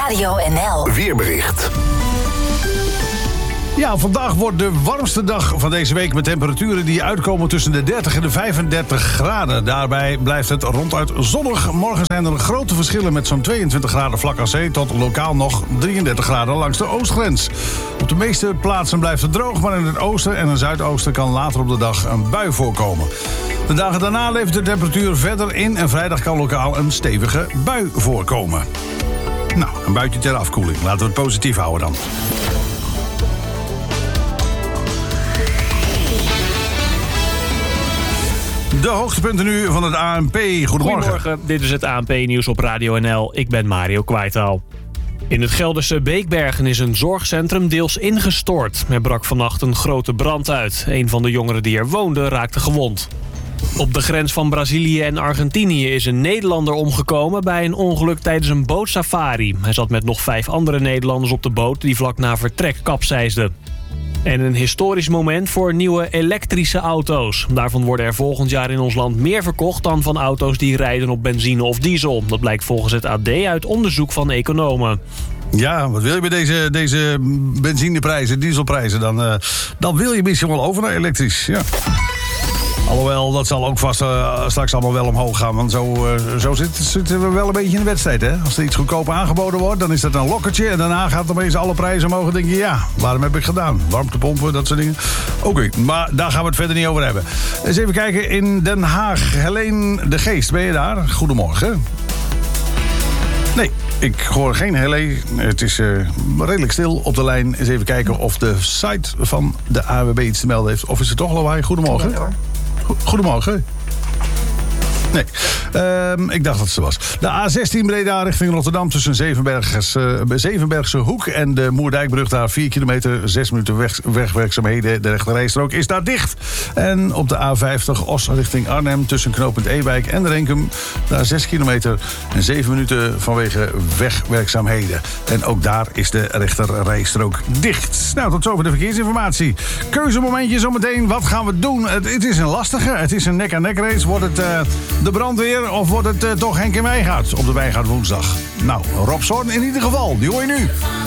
Radio NL. Weerbericht. Ja, vandaag wordt de warmste dag van deze week met temperaturen die uitkomen tussen de 30 en de 35 graden. Daarbij blijft het ronduit zonnig. Morgen zijn er grote verschillen met zo'n 22 graden vlak aan zee tot lokaal nog 33 graden langs de oostgrens. Op de meeste plaatsen blijft het droog, maar in het oosten en het zuidoosten kan later op de dag een bui voorkomen. De dagen daarna levert de temperatuur verder in en vrijdag kan lokaal een stevige bui voorkomen. Nou, een buitje ter afkoeling. Laten we het positief houden dan. De hoogtepunten nu van het ANP. Goedemorgen, dit is het ANP-nieuws op Radio NL. Ik ben Mario Kwijtaal. In het Gelderse Beekbergen is een zorgcentrum deels ingestort. Er brak vannacht een grote brand uit. Een van de jongeren die er woonde raakte gewond. Op de grens van Brazilië en Argentinië is een Nederlander omgekomen bij een ongeluk tijdens een bootsafari. Hij zat met nog 5 andere Nederlanders op de boot die vlak na vertrek kapseisden. En een historisch moment voor nieuwe elektrische auto's. Daarvan worden er volgend jaar in ons land meer verkocht dan van auto's die rijden op benzine of diesel. Dat blijkt volgens het AD uit onderzoek van economen. Ja, wat wil je bij deze benzineprijzen, dieselprijzen? Dan wil je misschien wel over naar elektrisch, ja. Alhoewel, dat zal ook vast straks allemaal wel omhoog gaan. Want zo zitten we wel een beetje in de wedstrijd, hè? Als er iets goedkoop aangeboden wordt, dan is dat een lokkertje. En daarna gaat opeens alle prijzen omhoog. En denk je, ja, waarom heb ik gedaan? Warmtepompen, dat soort dingen. Oké, maar daar gaan we het verder niet over hebben. Eens even kijken in Den Haag. Helene de Geest, ben je daar? Goedemorgen. Nee, ik hoor geen Helene. Het is redelijk stil op de lijn. Eens even kijken of de site van de AWB iets te melden heeft. Of is het toch lawaai? Goedemorgen. Ja, goedemorgen. Nee, ik dacht dat ze was. De A16 Breda richting Rotterdam tussen Zevenbergse Hoek en de Moerdijkbrug. Daar 4 kilometer, 6 minuten wegwerkzaamheden. De rechterrijstrook is daar dicht. En op de A50 Os richting Arnhem tussen knooppunt Ewijk en Renkum. Daar 6 kilometer en 7 minuten vanwege wegwerkzaamheden. En ook daar is de rechterrijstrook dicht. Nou, tot zover de verkeersinformatie. Keuzemomentje zometeen. Wat gaan we doen? Het is een lastige. Het is een nek-aan-nek race. Wordt het de brandweer of wordt het toch Henk en Wijngaard op de Wijngaard woensdag? Nou, Rob Zorn in ieder geval. Die hoor je nu.